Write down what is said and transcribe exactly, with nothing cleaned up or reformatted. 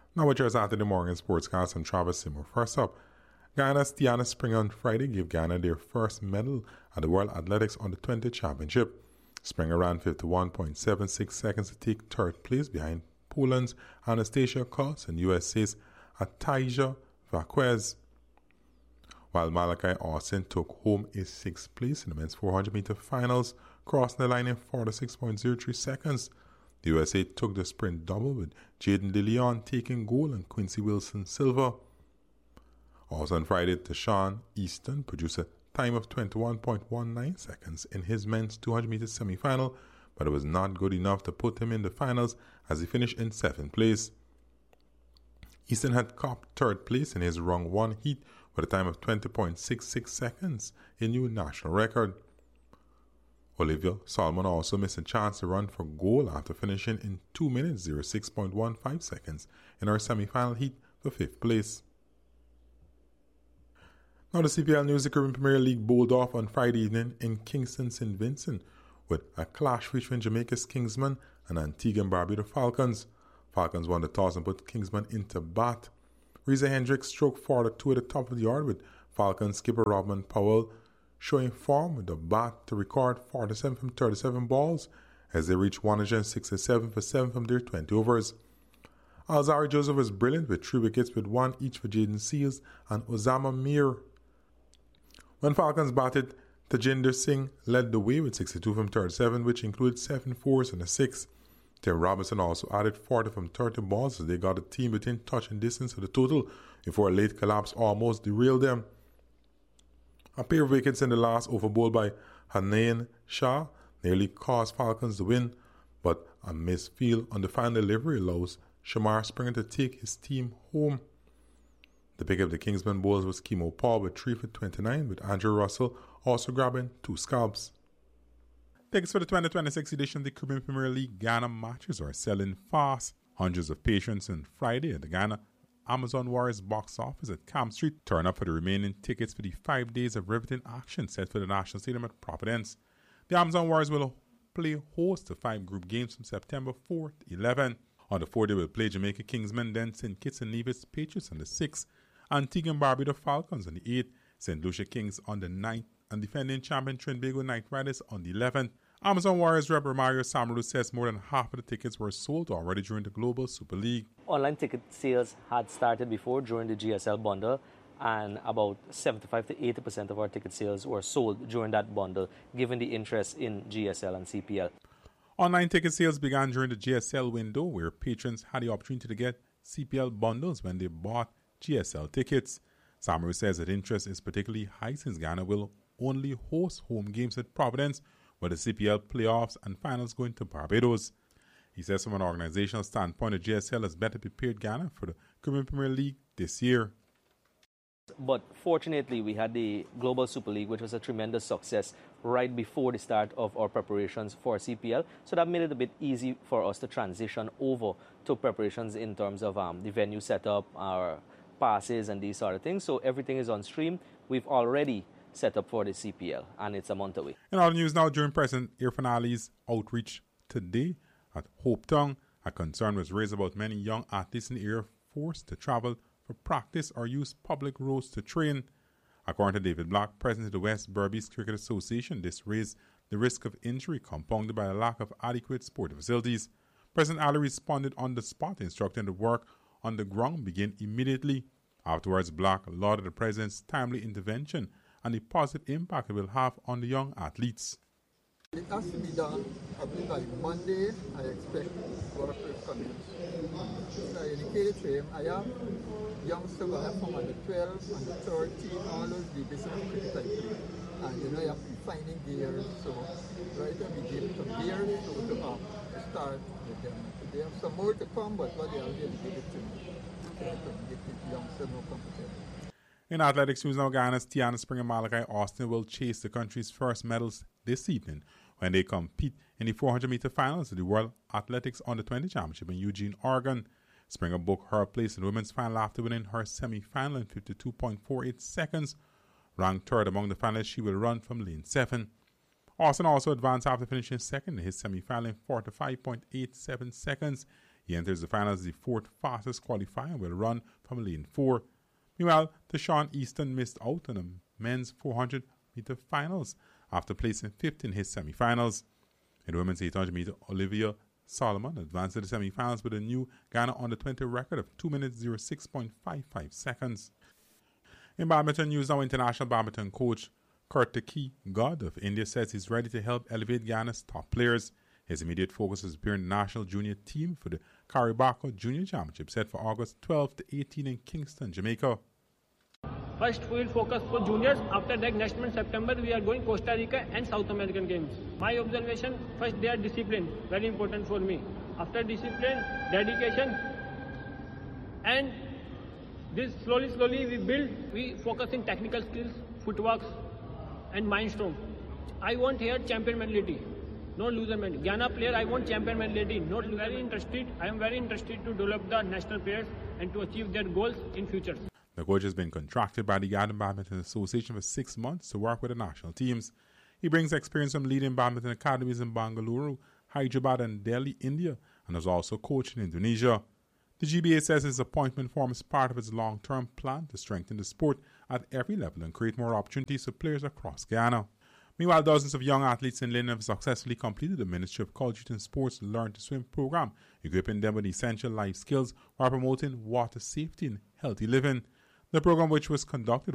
Now with your Saturday morning sportscast, I'm Travis Seymour. First up, Guyana's Tiana Springer on Friday gave Guyana their first medal at the World Athletics Under twenty Championship. Springer ran fifty-one point seven six seconds to take third place behind Poland's Anastasia Kos and U S A's Ataija Vaquez, while Malachi Austin took home a sixth place in the men's four hundred meter finals, crossing the line in forty-six point zero three seconds. The U S A took the sprint double with Jaden DeLeon taking gold and Quincy Wilson silver. Also on Friday, Tashawn Easton produced a time of twenty-one point one nine seconds in his men's two hundred meter semifinal, but it was not good enough to put him in the finals as he finished in seventh place. Easton had copped third place in his round one heat with a time of twenty point six six seconds, a new national record. Olivia Solomon also missed a chance to run for gold after finishing in two minutes oh six point one five seconds in her semi-final heat for fifth place. Now the C P L News, the Caribbean Premier League bowled off on Friday evening in Kingston, Saint Vincent with a clash between Jamaica's Kingsmen and Antigua and Barbuda Falcons. Falcons won the toss and put Kingsmen into bat. Reza Hendricks stroked for the two at the top of the yard with Falcons skipper Robin Powell showing form with the bat to record forty-seven from thirty-seven balls as they reached one hundred sixty-seven for seven from their twenty overs. Alzari Joseph was brilliant with three wickets with one each for Jaden Seals and Osama Mir. When Falcons batted, Tajinder Singh led the way with sixty-two from thirty-seven, which included seven fours and a six. Tim Robinson also added forty from thirty balls as they got the team within touch and distance of the total before a late collapse almost derailed them. A pair of wickets in the last over bowled by Hanayan Shah nearly caused Falcons to win, but a missed field on the final delivery allows Shamar Springer to take his team home. The pick of the Kingsman bowlers was Kimo Paul with three for twenty-nine, with Andrew Russell also grabbing two scalps. Tickets for the twenty twenty-six edition of the Caribbean Premier League Ghana matches are selling fast. Hundreds of patrons on Friday at the Ghana Amazon Warriors box office at Camp Street turn up for the remaining tickets for the five days of riveting action set for the National Stadium at Providence. The Amazon Warriors will play host to five group games from September fourth to eleventh. On the fourth, they will play Jamaica Kingsmen, then Saint Kitts and Nevis Patriots on the sixth, Antigua and Barbuda Falcons on the eighth, Saint Lucia Kings on the ninth, and defending champion Trinbago Knight Riders on the eleventh. Amazon Warriors rep Romario Samaru says more than half of the tickets were sold already during the Global Super League. Online ticket sales had started before during the G S L bundle, and about seventy-five to eighty percent of our ticket sales were sold during that bundle, given the interest in G S L and C P L. Online ticket sales began during the G S L window, where patrons had the opportunity to get C P L bundles when they bought G S L tickets. Samaru says that interest is particularly high since Ghana will only host home games at Providence, with the C P L playoffs and finals going to Barbados. He says from an organizational standpoint, the G S L has better prepared Ghana for the Caribbean Premier League this year. But fortunately, we had the Global Super League, which was a tremendous success right before the start of our preparations for C P L. So that made it a bit easy for us to transition over to preparations in terms of um, the venue setup, our passes and these sort of things. So everything is on stream. We've already set up for the C P L, and it's a month away. In other news now, during President Irfan outreach today at Hope Town, a concern was raised about many young athletes in the area forced to travel for practice or use public roads to train. According to David Black, president of the West Berbice Cricket Association, this raised the risk of injury compounded by a lack of adequate sporting facilities. President Ali responded on the spot, instructing the work on the ground begin immediately. Afterwards, Black lauded the president's timely intervention and the positive impact it will have on the young athletes. It has to be done, I believe by Monday. I expect work will commence. So I indicated to him, I have youngsters who have from under twelve, under thirteen, all those divisions of cricket I play. And you know, you have to be finding gears, so right now we give some gears so to, um, to start with them. They have some more to come, but what they already give it to me. So I can get the youngsters more comfortable. In athletics news now, Ghana's Tiana Springer and Malachi Austin will chase the country's first medals this evening when they compete in the four hundred meter finals of the World Athletics Under twenty Championship in Eugene, Oregon. Springer booked her place in the women's final after winning her semi-final in fifty-two point four eight seconds. Ranked third among the finalists, she will run from lane seven. Austin also advanced after finishing second in his semi-final in forty-five point eight seven seconds. He enters the finals as the fourth fastest qualifier and will run from lane four. Meanwhile, Deshaun Easton missed out on the men's four hundred meter finals after placing fifth in his semi-finals. In the women's eight hundred meter, Olivia Solomon advanced to the semi-finals with a new Ghana under twenty record of two minutes oh six point five five seconds. In badminton news now, international badminton coach Kartiki God of India says he's ready to help elevate Ghana's top players. His immediate focus is preparing the national junior team for the Caribaka Junior Championship set for August twelfth to eighteenth in Kingston, Jamaica. First we will focus for juniors. After that, next month September we are going Costa Rica and South American games. My observation, first they are discipline, very important for me. After discipline, dedication, and this slowly slowly we build, we focus in technical skills, footwork and mind strong. I want here champion mentality, not loser mentality. Ghana player, I want champion mentality, not very interested. I am very interested to develop the national players and to achieve their goals in future. The coach has been contracted by the Ghana Badminton Association for six months to work with the national teams. He brings experience from leading badminton academies in Bangalore, Hyderabad and Delhi, India, and has also coached in Indonesia. The G B A says his appointment forms part of its long-term plan to strengthen the sport at every level and create more opportunities for players across Ghana. Meanwhile, dozens of young athletes in Lynn have successfully completed the Ministry of Culture and Sports Learn to Swim program, equipping them with essential life skills while promoting water safety and healthy living. The program, which was conducted